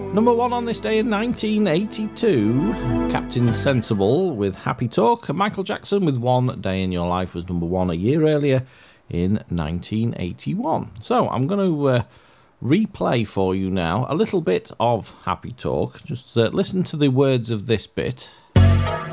Number one on this day in 1982, Captain Sensible with Happy Talk. Michael Jackson with One Day in Your Life was number one a year earlier in 1981. So I'm going to replay for you now a little bit of Happy Talk. Just listen to the words of this bit.